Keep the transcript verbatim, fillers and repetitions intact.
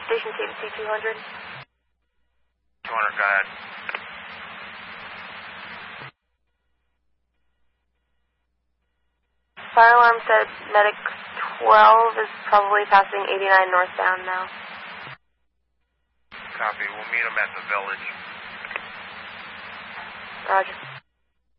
station T C two hundred. two hundred, go ahead. Fire alarm said medic twelve is probably passing eighty-nine northbound now. Copy. We'll meet him at the village. Roger.